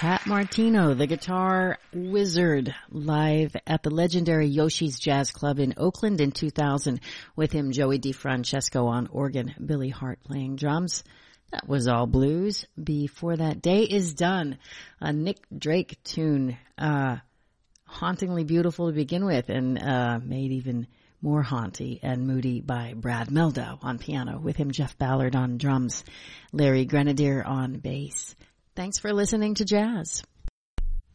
Pat Martino, the guitar wizard, live at the legendary Yoshi's Jazz Club in Oakland in 2000. With him, Joey DeFrancesco on organ, Billy Hart playing drums. That was all blues. Before that, Day Is Done, a Nick Drake tune, hauntingly beautiful to begin with, and made even more haunty and moody by Brad Meldo on piano. With him, Jeff Ballard on drums, Larry Grenadier on bass. Thanks for listening to Jazz.